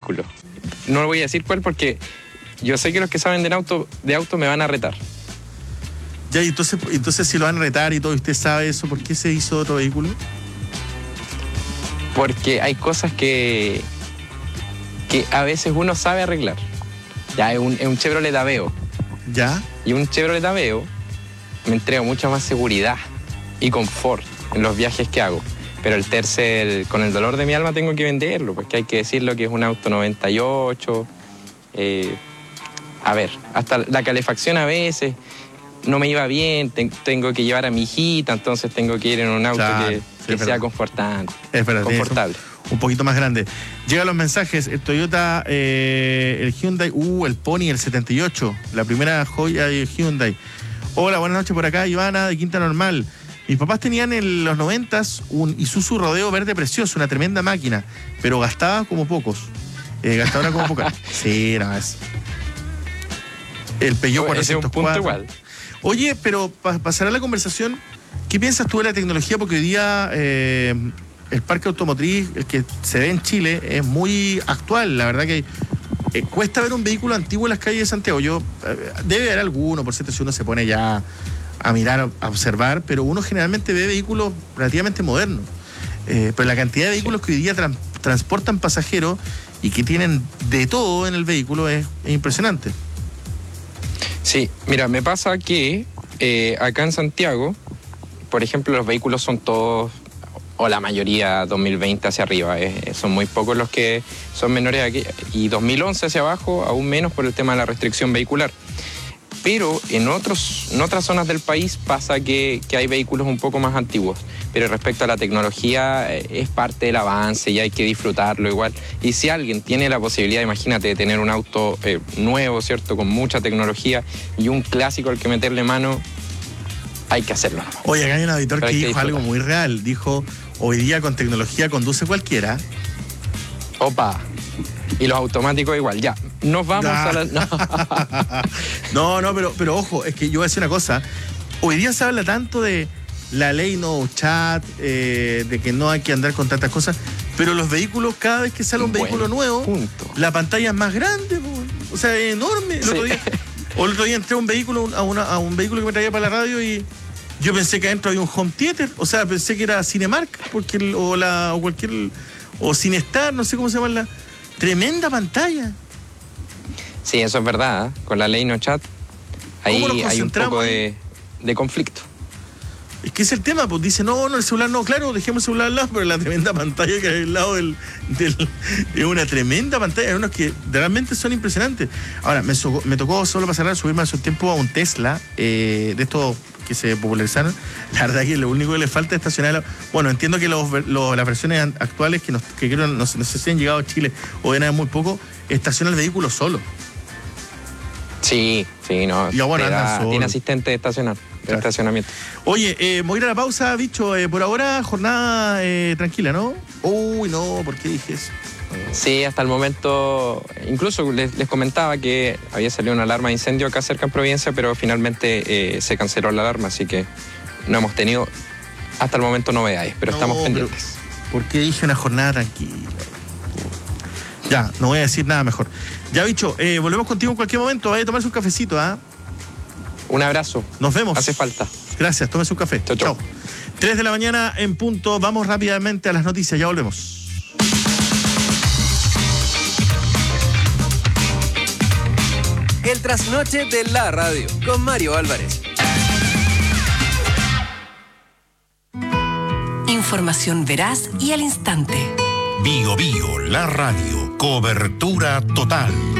vehículo. No voy a decir cuál porque yo sé que los que saben de auto me van a retar. Ya, y entonces si lo van a retar y todo, y usted sabe eso, ¿por qué se hizo otro vehículo? Porque hay cosas que a veces uno sabe arreglar. Ya, es un Chevrolet Aveo. ¿Ya? Y un Chevrolet Aveo me entrega mucha más seguridad y confort en los viajes que hago. Pero el Tercel, con el dolor de mi alma, tengo que venderlo, porque hay que decirlo que es un auto 98. A ver, hasta la calefacción a veces no me iba bien, tengo que llevar a mi hijita, entonces tengo que ir en un auto claro, que sea confortable. Es verdad, confortable. Un poquito más grande. Llegan los mensajes, el Toyota, el Hyundai, el Pony, el 78, la primera joya de Hyundai. Hola, buenas noches por acá, Ivana de Quinta Normal. Mis papás tenían en los 90s un Isuzu Rodeo verde precioso, una tremenda máquina, pero gastaba como pocos. Gastaba como pocas. Sí, no, es... El Peugeot 404. Ese es un punto igual. Oye, pero para cerrar la conversación, ¿qué piensas tú de la tecnología? Porque hoy día el parque automotriz, el que se ve en Chile, es muy actual. La verdad que cuesta ver un vehículo antiguo en las calles de Santiago. Debe haber alguno, por cierto, si uno se pone ya a mirar, a observar, pero uno generalmente ve vehículos relativamente modernos. Pero la cantidad de vehículos que hoy día transportan pasajeros y que tienen de todo en el vehículo es impresionante. Sí, mira, me pasa que acá en Santiago, por ejemplo, los vehículos son todos, o la mayoría, 2020 hacia arriba. Son muy pocos los que son menores aquí, y 2011 hacia abajo, aún menos por el tema de la restricción vehicular. Pero en otras zonas del país pasa que hay vehículos un poco más antiguos. Pero respecto a la tecnología, es parte del avance y hay que disfrutarlo igual. Y si alguien tiene la posibilidad, imagínate, de tener un auto nuevo, ¿cierto?, con mucha tecnología y un clásico al que meterle mano, hay que hacerlo. Oye, acá hay un auditor que dijo algo muy real. Dijo, hoy día con tecnología conduce cualquiera. Opa. Y los automáticos igual, ya. Nos vamos a la... No, pero ojo, es que yo voy a decir una cosa. Hoy día se habla tanto de la ley no chat, de que no hay que andar con tantas cosas, pero los vehículos, cada vez que sale un vehículo nuevo, la pantalla es más grande, o sea, es enorme. El otro día entré a un vehículo, a un vehículo que me traía para la radio y yo pensé que adentro había un home theater, o sea, pensé que era Cinemark, o Cinestar, no sé cómo se llama la... Tremenda pantalla. Sí, eso es verdad, ¿eh? Con la ley no chat ahí hay un poco de conflicto. Es que es el tema, pues dice, no, el celular no, claro, dejemos el celular al lado, pero la tremenda pantalla que hay al lado es una tremenda pantalla, hay unos que realmente son impresionantes. Ahora, me tocó solo para cerrar, subirme hace un tiempo a un Tesla, de estos que se popularizaron. La verdad que lo único que le falta es estacionar. Bueno, entiendo que las versiones actuales que creo no sé si han llegado a Chile o de nada muy poco, estaciona el vehículo solo. Sí, no. Y bueno, tiene asistente de estacionamiento. Oye, voy a ir a la pausa, bicho. Por ahora, jornada tranquila, ¿no? Uy, no, ¿por qué dije eso? Sí, hasta el momento, incluso les comentaba que había salido una alarma de incendio acá cerca en Providencia, pero finalmente se canceló la alarma, así que no hemos tenido hasta el momento novedades, pero estamos pendientes. ¿Por qué dije una jornada tranquila? Ya, no voy a decir nada mejor. Ya, bicho, volvemos contigo en cualquier momento. Vaya a tomarse un cafecito, ¿ah? Un abrazo. Nos vemos. Hace falta. Gracias, tómese un café. Chau. 3 de la mañana en punto. Vamos rápidamente a las noticias, ya volvemos. El trasnoche de la radio con Mario Álvarez. Información veraz y al instante. Bio, la radio. Cobertura total.